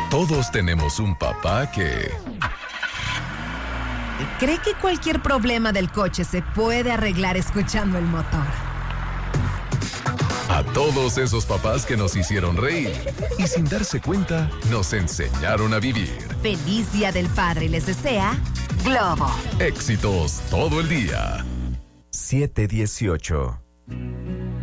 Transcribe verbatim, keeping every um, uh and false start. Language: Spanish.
Todos tenemos un papá que... ¿Cree que cualquier problema del coche se puede arreglar escuchando el motor? A todos esos papás que nos hicieron reír y sin darse cuenta nos enseñaron a vivir. Feliz Día del Padre les desea Globo. Éxitos todo el día. siete dieciocho